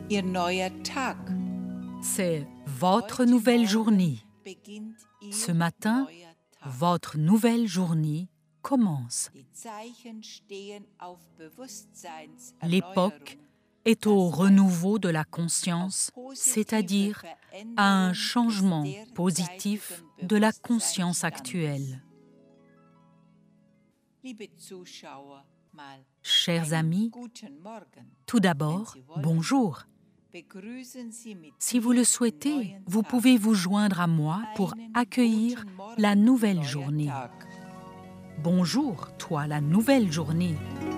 Ihr neuer Tag C'est votre nouvelle journée. beginnt Ihr Ce matin, neuer Tag. votre nouvelle journée commence. Die Zeichen stehen auf L'époque Bewusstseinserneuerung, est au renouveau de la conscience, c'est-à-dire à un changement positif de la conscience actuelle. Liebe Zuschauer, mal Chers einen amis, guten Morgen. tout d'abord, bonjour. Begrüßen Sie mit Si vous mir le den souhaitez, neuen vous Tag. pouvez vous joindre à moi pour Einen accueillir guten Morgen, la nouvelle neuer journée. Tag. Bonjour, toi, la nouvelle journée.